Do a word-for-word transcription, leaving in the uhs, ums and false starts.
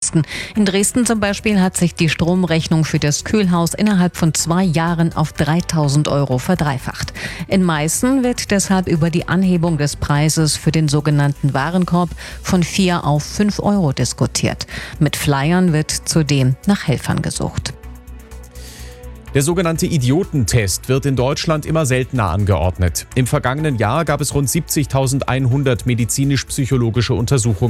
leisten. In Dresden zum Beispiel hat sich die Stromrechnung für das Kühlhaus innerhalb von zwei Jahren auf dreitausend Euro verdreifacht. In Meißen wird deshalb über die Anhebung des Preises für den sogenannten Warenkorb von vier auf fünf Euro diskutiert. Mit Flyern wird zudem nach Helfern gesucht. Der sogenannte Idiotentest wird in Deutschland immer seltener angeordnet. Im vergangenen Jahr gab es rund siebzigtausendeinhundert medizinisch-psychologische Untersuchungen